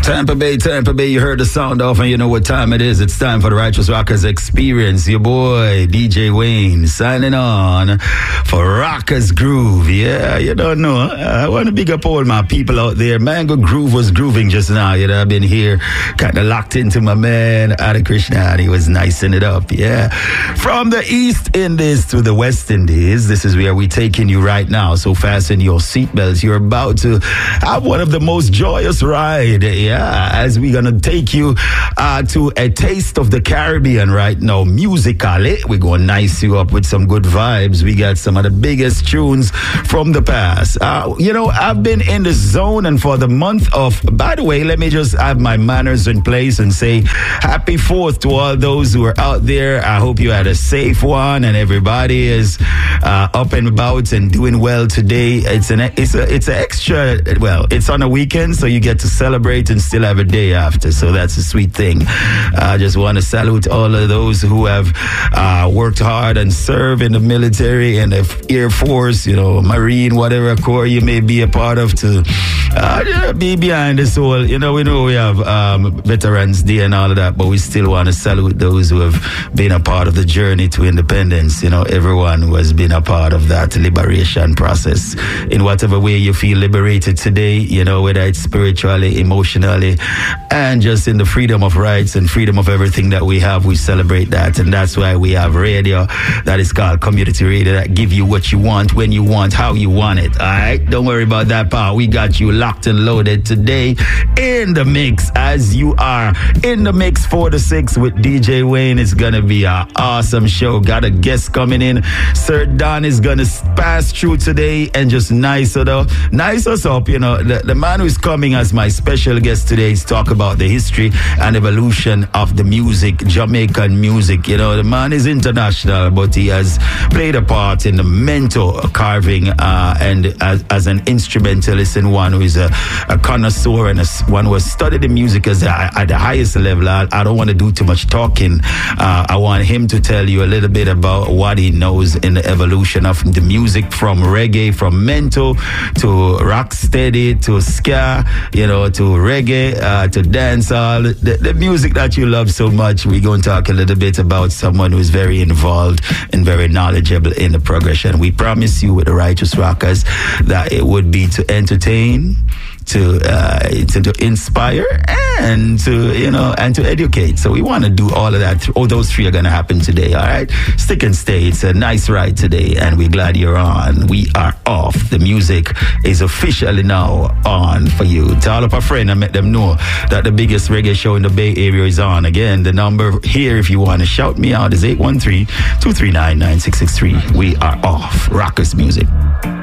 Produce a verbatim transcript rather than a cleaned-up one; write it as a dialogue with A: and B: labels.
A: Tampa Bay, Tampa Bay, you heard the sound off and you know what time it is. It's time for the Righteous Rockers Experience. Your boy, D J Wayne, signing on for Rockers Groove. Yeah, you don't know. I want to big up all my people out there. Mango Groove was grooving just now. You know, I've been here kind of locked into my man, Adi Krishna, and he was nicing it up. Yeah. From the East Indies to the West Indies, this is where we're taking you right now. So fasten your seatbelts. You're about to have one of the most joyous rides. Yeah. As we're gonna take you uh, to a taste of the Caribbean right now, musically. We're gonna nice you up with some good vibes. We got some of the biggest tunes from the past. Uh, you know, I've been in the zone, and for the month of, by the way, let me just have my manners in place and say happy fourth to all those who are out there. I hope you had a safe one and everybody is uh, up and about and doing well today. It's an it's a it's an extra, well, it's on a weekend, so you get to celebrate and still have a day after, so that's a sweet thing. I just want to salute all of those who have uh, worked hard and served in the military and the Air Force, you know, Marine, whatever corps you may be a part of, to uh, be behind this whole, you know, we know we have um, Veterans Day and all of that, but we still want to salute those who have been a part of the journey to independence. You know, everyone who has been a part of that liberation process in whatever way you feel liberated today, you know, whether it's spiritually, emotionally, and just in the freedom of rights and freedom of everything that we have. We celebrate that, and that's why we have radio that is called community radio, that give you what you want, when you want, how you want it. All right, don't worry about that part. We got you locked and loaded today in the mix, as you are in the mix four to six with D J Wayne. It's gonna be an awesome show. Got a guest coming in. Sir Don is gonna pass through today and just nice it up, nice us up. You know, the, the man who's coming as my special guest today is talk about the history and evolution of the music, Jamaican music. You know, the man is international, but he has played a part in the mental carving uh, and as, as an instrumentalist, and one who is a, a connoisseur and a, one who has studied the music as a, at the highest level. I, I don't want to do too much talking. Uh, I want him to tell you a little bit about what he knows in the evolution of the music, from reggae, from mental to rock steady to ska, you know, to reggae, uh, to dancehall, the, the music that you love so much. We're going to talk a little bit about someone who is very involved and very knowledgeable in the progression. We promise you with the Righteous Rockers that it would be to entertain, to uh, to, to inspire, and to, you know, and to educate. So we want to do all of that. All those three are going to happen today. All right, stick and stay. It's a nice ride today, and we're glad you're on. We are off. The music is officially now on for you. Tell up a friend and let them know that the biggest reggae show in the Bay Area is on. Again, the number here, if you want to shout me out, is eight one three, two three nine, nine six six three. We are off. Rockers music.